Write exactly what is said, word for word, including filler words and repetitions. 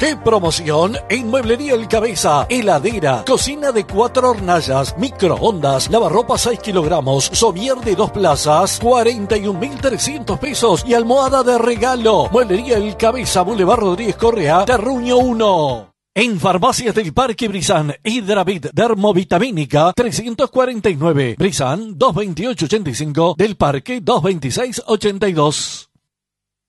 ¡Qué promoción! En Mueblería El Cabeza, heladera, cocina de cuatro hornallas, microondas, lavarropa seis kilogramos, somier de dos plazas, cuarenta y un mil trescientos pesos y almohada de regalo. Mueblería El Cabeza, Boulevard Rodríguez Correa, Terruño uno. En Farmacias del Parque Brizán, Hidravit Dermovitamínica trescientos cuarenta y nueve, Brizán dos veintiocho ochenta y cinco, del Parque dos veintiséis ochenta y dos.